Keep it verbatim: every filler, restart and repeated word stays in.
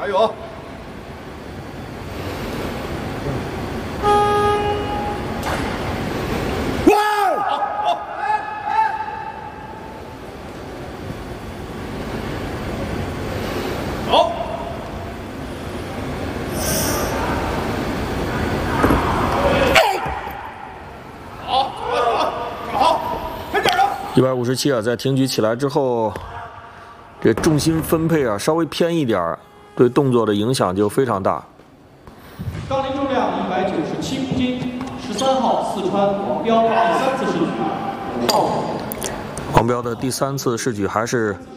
加油！ 一百五十七啊，在挺举起来之后，这重心分配啊稍微偏一点儿，对动作的影响就非常大。 杠铃重量一百九十七公斤，十三号四川王彪第三次试举，号王彪的第三次试举还是